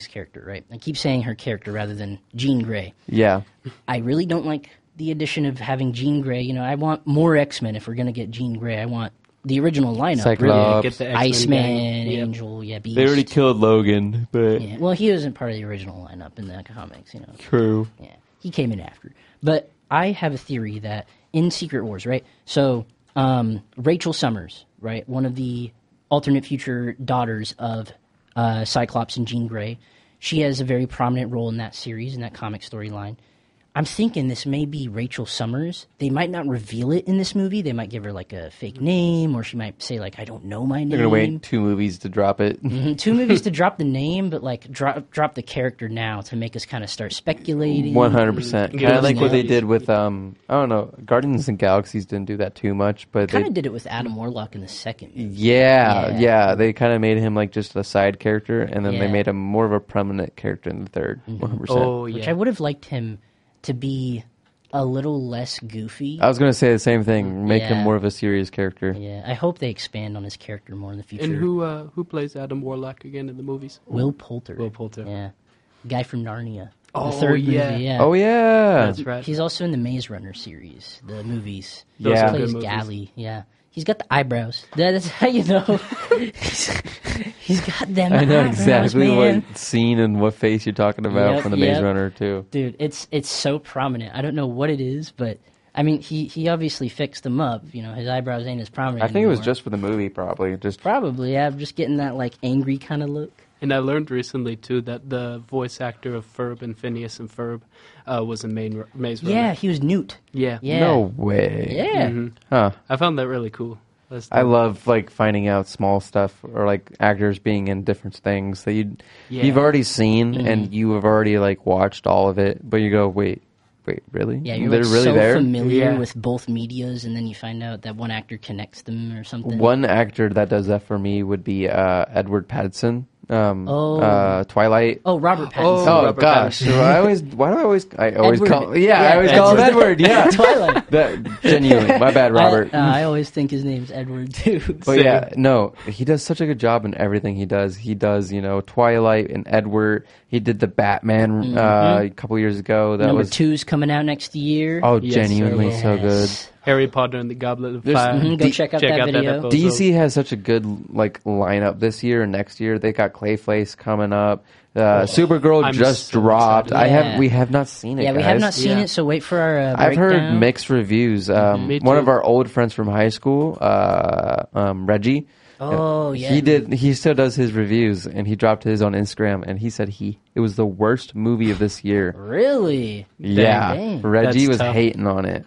character, right? I keep saying her character rather than Jean Grey. Yeah. I really don't like the addition of having Jean Grey. You know, I want more X-Men if we're going to get Jean Grey. I want the original lineup. Cyclops. Really. Get the X-Men Iceman, gang. Yep. Angel, Beast. They already killed Logan, but Yeah. Well, he wasn't part of the original lineup in the comics, you know. true. Yeah, he came in after. But I have a theory that in Secret Wars, right? So Rachel Summers, right, one of the alternate future daughters of Cyclops and Jean Grey, she has a very prominent role in that series, in that comic storyline. I'm thinking this may be Rachel Summers. They might not reveal it in this movie. They might give her like a fake name, or she might say like, I don't know my name. They're gonna wait 2 movies to drop it. 2 movies to drop the name, but like drop the character now to make us kind of start speculating. 100%. Give Kind of us like what they names. did with I don't know, Guardians and Galaxies didn't do that too much, but Kind they of did it with Adam Warlock in the second movie. yeah, they kind of made him like just a side character, and then they Yeah. made him more of a prominent character in the third. 100%. Oh, Which yeah. I would have liked him to be a little less goofy. I was gonna say the same thing. Make him Yeah. more of a serious character. Yeah, I hope they expand on his character more in the future. And who plays Adam Warlock again in the movies? Will Poulter. Will Poulter. Yeah. Guy from Narnia. Oh, the third yeah. movie, yeah. Oh yeah, That's right. He's also in the Maze Runner series, the movies. Those Yeah. are He good plays movies. Gally, yeah. He's got the eyebrows. That's how you know. he's got them I know eyebrows, exactly man. what scene and what face you're talking about Yep, from the Maze yep. Runner too. Dude, it's so prominent. I don't know what it is, but I mean, he obviously fixed them up. You know, his eyebrows ain't as prominent. I think it was anymore. just for the movie, probably. Just probably. Yeah, I'm just getting that like angry kind of look. And I learned recently too that the voice actor of Ferb and Phineas and Ferb was a Maze Runner. Yeah, he was Newt. Yeah. Yeah. no way. Yeah. Mhm. Huh. I found that really cool. I love like finding out small stuff or like actors being in different things that you've already seen Mm-hmm. and you have already like watched all of it, but you go, wait, really? Yeah, you're They're like really so there. familiar Yeah. with both medias, and then you find out that one actor connects them or something. One actor that does that for me would be Edward Pattinson. Twilight. Oh, Robert Pattinson. Oh Robert gosh! Pattinson. So I always Edward. call I Yeah, always call him Edward. Edward. Yeah, Twilight. that genuinely. My bad, Robert. I always think his name's Edward too. But Same. yeah, no, he does such a good job in everything he does. He does, Twilight and Edward. He did the Batman a couple years ago. That Number was 2's coming out next year. oh, Yes, genuinely sir. so good. Yes. Harry Potter and the Goblet of There's- Fire. Mhm, go check out that video. episode. DC has such a good like lineup this year and next year. They got Clayface coming up. Supergirl I'm just so dropped. excited. Yeah. We have not seen it. Yeah, we guys. have not seen Yeah. it, so wait for our I've heard breakdown. mixed reviews. Me One too. of our old friends from high school, Reggie. Oh, yeah. He still does his reviews, and he dropped his on Instagram, and he said it was the worst movie of this year. Really? Yeah, Dang. Reggie That's was tough. hating on it.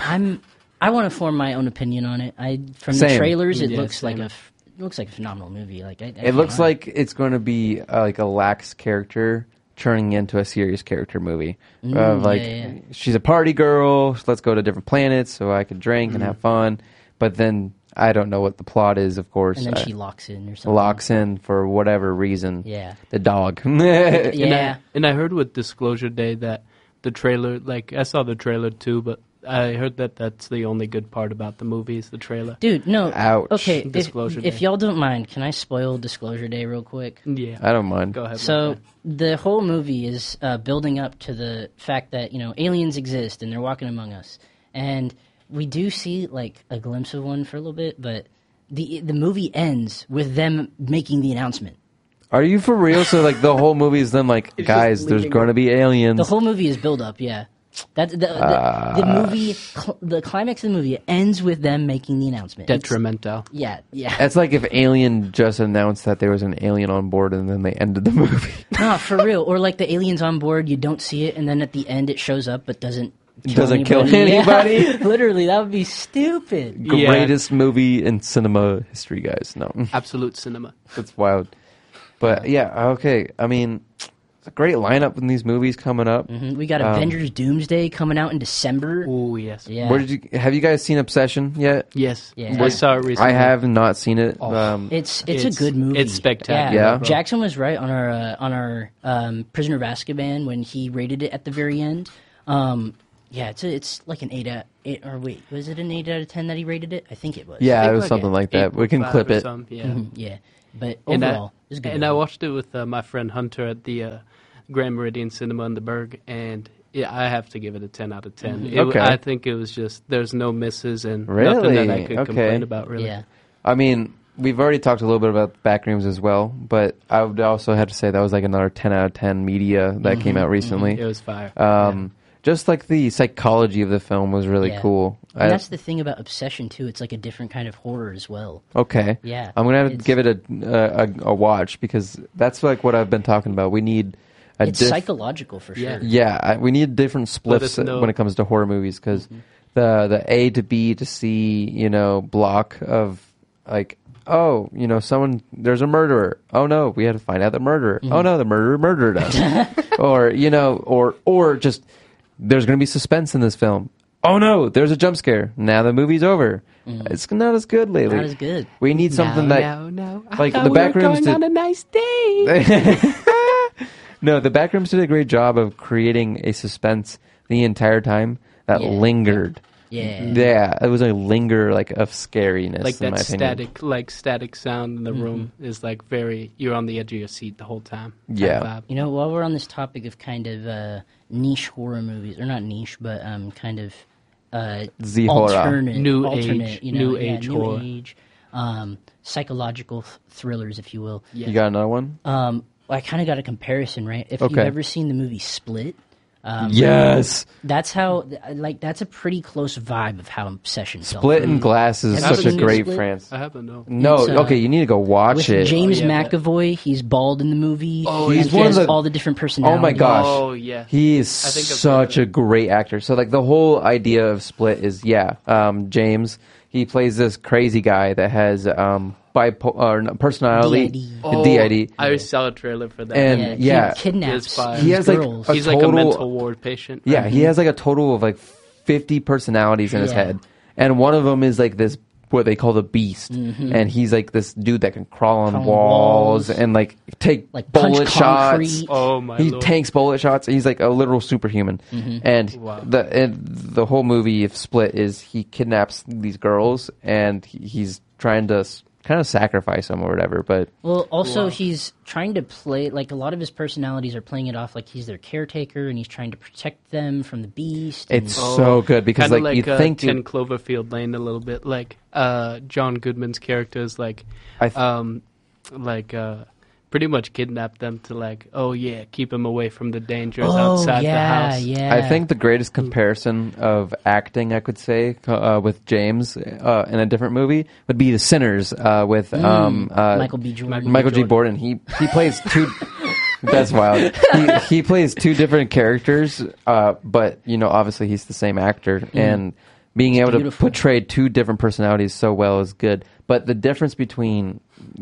I want to form my own opinion on it. From the Same. trailers, it Yeah, looks like same. it looks like a phenomenal movie. Like It looks like it's going to be like a lax character turning into a serious character movie. yeah. She's a party girl. So let's go to different planets so I can drink and have fun. But then I don't know what the plot is. Of course, and then she locks in or something. locks in for whatever reason. Yeah. The dog. Yeah. And I heard with Disclosure Day that the trailer, like I saw the trailer too, but I heard that that's the only good part about the movie is the trailer. Dude, no. Ouch. Okay, Disclosure if Day. y'all don't mind, can I spoil Disclosure Day real quick? Yeah. I don't mind. Go ahead. So Mike. the whole movie is building up to the fact that aliens exist and they're walking among us, and we do see like a glimpse of one for a little bit, but the movie ends with them making the announcement. Are you for real? So like the whole movie is them like, It's guys, just there's leading going to be aliens. The whole movie is build up, yeah. That's the movie. The climax of the movie ends with them making the announcement. It's- Detrimental. Yeah. It's like if Alien just announced that there was an alien on board and then they ended the movie. No, for real. Or like the aliens on board, you don't see it, and then at the end it shows up but doesn't Kill anybody. anybody? Yeah. Literally, that would be stupid. Yeah. Greatest movie in cinema history, guys. No, Absolute cinema. that's wild. But yeah, okay. I mean, it's a great lineup in these movies coming up. Mhm. We got Avengers Doomsday coming out in December. Oh yes. Yeah. Where have you guys seen Obsession yet? Yes. Yeah. I saw it recently. I have not seen it. It's a good movie. It's spectacular. Yeah. bro. Jackson was right on our Prisoner of Azkaban when he rated it at the very end. Yeah, it's like an 8 or wait, was it an 8 out of 10 that he rated it? I think it was. Yeah, I it think was something like that. We can 8.5 clip or it. something, yeah. Yeah, but And overall, it was a good. And I movie. watched it with my friend Hunter at the Grand Meridian Cinema in the Berg, and yeah, I have to give it a 10 out of 10. Okay. I think it was just there's no misses and nothing that I could Okay. complain about. Really, Yeah, I mean, we've already talked a little bit about Backrooms as well, but I would also have to say that was like another 10 out of 10 media that came out recently. it was fire. Just like the psychology of the film was really Yeah. cool. and that's the thing about Obsession too. It's like a different kind of horror as well. Okay. Yeah, I'm gonna have to it's- give it a watch because that's like what I've been talking about. We need a It's psychological for sure. Yeah. we need different splits know. when it comes to horror movies because the A to B to C block of like there's a murderer. Oh no, we had to find out the murderer. Oh no, the murderer murdered us. or just there's going to be suspense in this film. Oh no, there's a jump scare. Now the movie's over. It's not as good lately. Not as good. We need something no. like I the thought we were Backrooms going did- on a nice day. No, the Backrooms did a great job of creating a suspense the entire time that Yeah. lingered. Yeah. Yeah, it was a linger of scariness. Like in my that opinion. static sound in the room is like you're on the edge of your seat the whole time. That Yeah. vibe. You know, while we're on this topic of kind of niche horror movies, or not niche, but kind of Z horror. alternate, New alternate, age- you know, new age new horror. age, psychological thrillers, if you will. Yeah. You got another one? I kind of got a comparison, right? If you've Okay. ever seen the movie Split, Yes. that's how, like, that's a pretty close vibe of how Obsession felt. Split and Glass is Have such you a seen great Split? France. I haven't no. No, It's, okay, you need to go watch With it. James Oh, yeah, McAvoy, he's bald in the movie. Oh, and he's he one of has the- all the different Oh personalities. my gosh. Oh, yeah. He is I think I've heard such of a great actor. So like the whole idea of Split is James, he plays this crazy guy that has personality DID. I saw a trailer for that. And He yeah. kidnaps It's fire. He has, like, girls. a He's like a total- mental ward patient. Yeah, he has like a total of like 50 personalities in his Yeah. head. And one of them is like this what they call the beast. And he's like this dude that can crawl on Crawl on walls walls. and like take Like punch bullet shots. concrete. Oh my He lord. tanks bullet shots. He's like a literal superhuman. And Wow. the whole movie of Split is he kidnaps these girls and he's trying to kind of sacrifice them or whatever. But Well, also Wow. he's trying to play, like, a lot of his personalities are playing it off like he's their caretaker and he's trying to protect them from the beast. and- it's so good because Kinda like you think 10 Cloverfield Lane a little bit. Like John Goodman's character is like I th- pretty much kidnapped them to like, oh yeah, keep him away from the dangers oh, outside yeah, the house. yeah. I think the greatest comparison of acting I could say with James in a different movie would be The Sinners with Michael B. Jordan. Michael G. Borden. He plays two. That's wild. He plays two different characters, but obviously he's the same actor, and being able beautiful. to portray two different personalities so well is good. But the difference between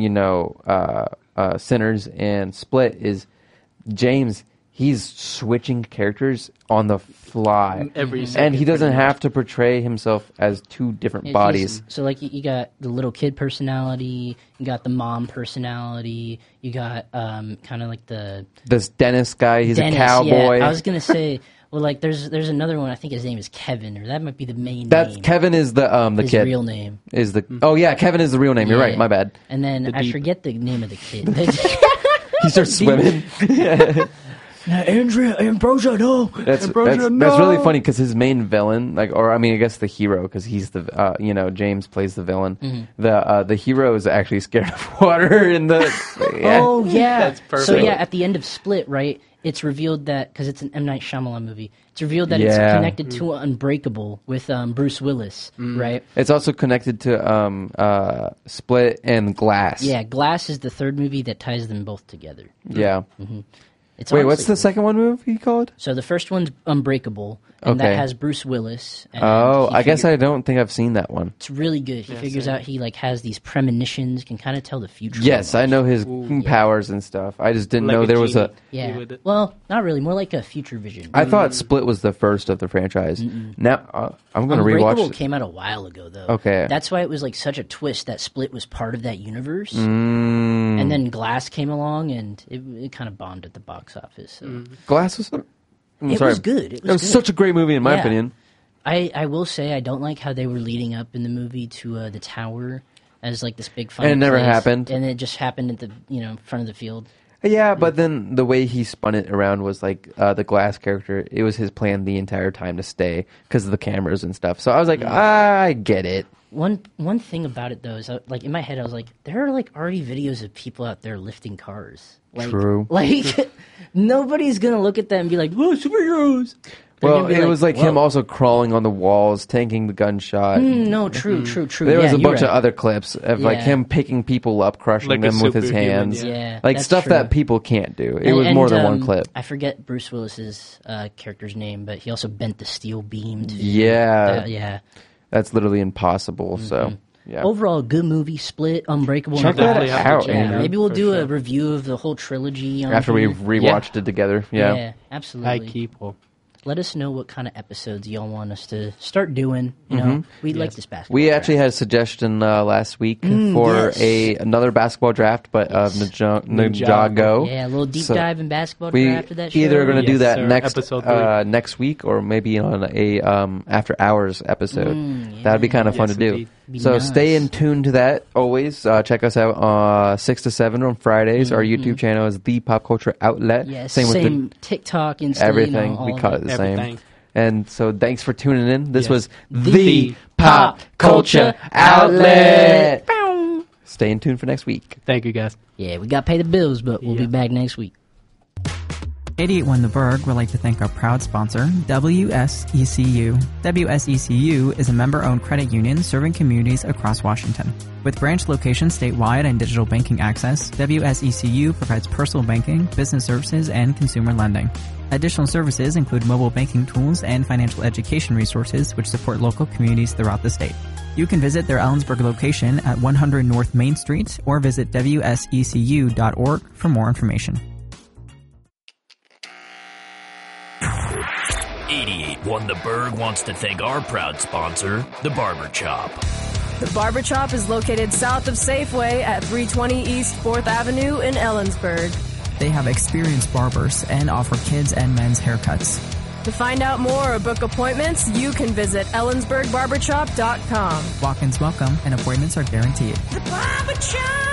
Sinners and Split is James. He's switching characters on the fly, Every and second, he doesn't pretty have to portray himself as two different Yeah, bodies. So, like, you got the little kid personality, you got the mom personality, you got kind of like the This dentist guy, he's Dennis, a cowboy. Yeah, I was gonna say, well, like, there's another one. I think his name is Kevin, or that might be the main That's name. Kevin is the his kid. real name. Is the oh yeah, Kevin is the real name. You're Yeah. right. My bad. And then I Deep. forget the name of the kid. He starts swimming. Ambrosia, no. That's really funny because his main villain, I guess the hero, because he's the James plays the villain. Mm-hmm. The hero is actually scared of water in the. Yeah. Oh yeah. That's perfect. So yeah, at the end of Split, right? It's revealed that because it's an M. Night Shyamalan movie. It's revealed that it's Yeah. connected to Unbreakable with Bruce Willis, right? It's also connected to Split and Glass. Yeah, Glass is the third movie that ties them both together. Yeah. It's Wait, what's honestly the second one movie called? So the first one's Unbreakable, and Okay. that has Bruce Willis. And Oh, he I guess figure- I don't think I've seen that one. It's really good. He figures same. out he has these premonitions, can kind of tell the future. Yes, I almost. know his Ooh, yeah. powers and stuff. I just didn't Like know a there was a. genie. Yeah. With it. Well, not really. More like a future vision. I thought Split was the first of the franchise. Now I'm going to Unbreakable rewatch. came out a while ago, though. Okay. That's why it was like such a twist that Split was part of that universe. Mm. And then Glass came along, and it kind of bombed at the box office. So. Glass was. It was good. It was good. such a great movie, in my Yeah. opinion. I will say I don't like how they were leading up in the movie to the tower as like this big final And it never place, happened. and it just happened at the front of the field. Yeah, but then the way he spun it around was like the Glass character. It was his plan the entire time to stay because of the cameras and stuff. So I was like, I get it. One thing about it though is like in my head I was like, there are like already videos of people out there lifting cars. Like, True. Like nobody's gonna look at that and be like, "Whoa, superheroes!" They're Well, gonna be it was like him "Whoa." also crawling on the walls, tanking the gunshot. No, true. There was Yeah, a you're bunch right. of other clips of like Yeah. him picking people up, crushing Like a them with his superhuman, hands. Yeah, Like that's stuff true. that people can't do. It And- was more than and, one clip. I forget Bruce Willis's character's name, but he also bent the steel beam. Too. Yeah. Yeah. That's literally impossible. So, yeah. Overall, good movie. Split, Unbreakable. Check and that Definitely have to out, check it Andrew. out, Maybe we'll for do sure. a review of the whole trilogy. On After here. we've rewatched it together. Yeah. Absolutely. High people. Let us know what kind of episodes y'all want us to start doing. You know, we like this basketball. We draft. actually had a suggestion last week for yes. another basketball draft, but of Ninjago. Yeah, a little deep So dive in basketball We draft of that show. either going to do Yes, that sir. next Episode 3. next week or maybe on a after hours episode. That'd be kind of fun Yes, to do. indeed. Be So nice. stay in tune to that. Always check us out 6 to 7 on Fridays. Our YouTube channel is The Pop Culture Outlet. Yeah, Same with the TikTok, Insta, everything. all We of call it the Everything. same. And so thanks for tuning in. This Yes. was The The Pop Pop Culture Outlet. Stay in tune for next week. Thank you, guys. Yeah, we got to pay the bills, but we'll be Yeah. back next week. 881 The Berg would like to thank our proud sponsor, WSECU. WSECU is a member-owned credit union serving communities across Washington. With branch locations statewide and digital banking access, WSECU provides personal banking, business services, and consumer lending. Additional services include mobile banking tools and financial education resources which support local communities throughout the state. You can visit their Ellensburg location at 100 North Main Street or visit WSECU.org for more information. 88.1 The Berg wants to thank our proud sponsor, The Barber Chop. The Barber Chop is located south of Safeway at 320 East 4th Avenue in Ellensburg. They have experienced barbers and offer kids and men's haircuts. To find out more or book appointments, you can visit ellensburgbarbershop.com. Walk-ins welcome and appointments are guaranteed. The Barber Chop!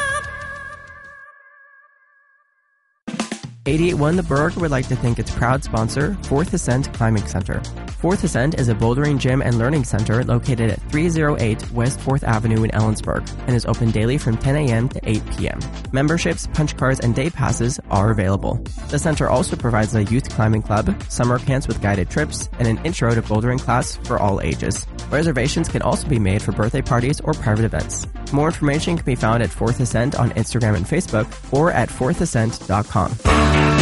881 The Berg would like to thank its proud sponsor, Fourth Ascent Climbing Center. Fourth Ascent is a bouldering gym and learning center located at 308 West 4th Avenue in Ellensburg and is open daily from 10 a.m. to 8 p.m. Memberships, punch cards, and day passes are available. The center also provides a youth climbing club, summer camps with guided trips, and an intro to bouldering class for all ages. Reservations can also be made for birthday parties or private events. More information can be found at Fourth Ascent on Instagram and Facebook or at fourthascent.com.